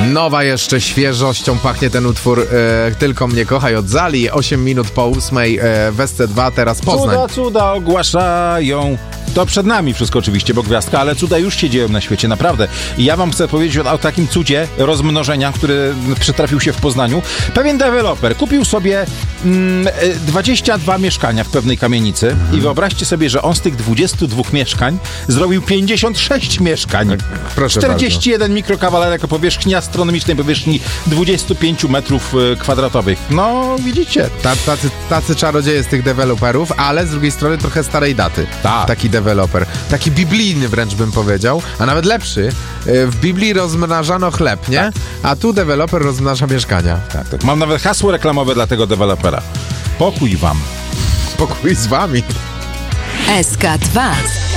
Nowa jeszcze świeżością pachnie ten utwór Tylko mnie kochaj od Zali. 8 minut po 8 w SC2, teraz Poznań. Cuda ogłaszają. To przed nami wszystko oczywiście, bo gwiazdka, ale cuda już się dzieją na świecie, naprawdę. I ja wam chcę powiedzieć o takim cudzie rozmnożenia, który przytrafił się w Poznaniu. Pewien deweloper kupił sobie 22 mieszkania w pewnej kamienicy i wyobraźcie sobie, że on z tych 22 mieszkań zrobił 56 mieszkań. Proszę 41 bardzo. Mikrokawalerek o powierzchni astronomicznej, powierzchni 25 metrów kwadratowych. No, widzicie. Tacy czarodzieje z tych deweloperów, ale z drugiej strony trochę starej daty. Tak. Taki deweloper. Taki biblijny wręcz bym powiedział, a nawet lepszy. W Biblii rozmnażano chleb, nie? Tak. A tu deweloper rozmnaża mieszkania. Tak. Mam nawet hasło reklamowe dla tego dewelopera. Pokój wam. Pokój z wami. SK2